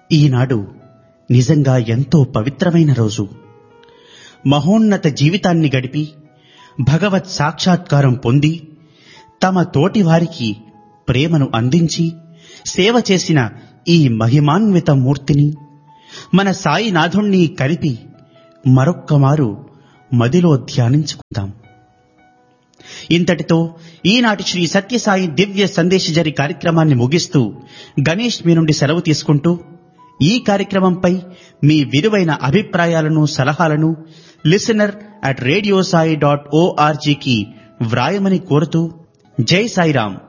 ఈనాడు నిజంగా ఎంతో పవిత్రమైన రోజు. మహోన్నత జీవితాన్ని గడిపి భగవత్ సాక్షాత్కారం పొంది తమ తోటి వారికి ప్రేమను అందించి సేవ చేసిన ఈ మహిమాన్విత మూర్తిని, మన సాయినాథుణ్ణి కలిపి మరొక్కమారు మదిలో ధ్యానించుకుందాం. ఇంతటితో ఈనాటి శ్రీ సత్యసాయి దివ్య సందేశజరి కార్యక్రమాన్ని ముగిస్తూ గణేష్ మీ నుండి సెలవు తీసుకుంటూ, ఈ కార్యక్రమంపై మీ విలువైన అభిప్రాయాలను, సలహాలను listener@radiosai.org కి వ్రాయమని కోరుతూ, జై సాయిరాం.